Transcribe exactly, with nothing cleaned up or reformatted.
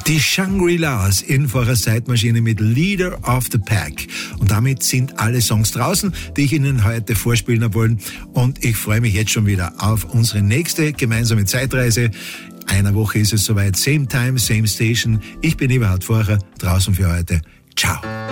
Die Shangri-Las in vorher Zeitmaschine mit Leader of the Pack. Und damit sind alle Songs draußen, die ich Ihnen heute vorspielen habe wollen. Und ich freue mich jetzt schon wieder auf unsere nächste gemeinsame Zeitreise. Einer Woche ist es soweit. Same time, same station. Ich bin Eberhard Forcher, draußen für heute. Ciao.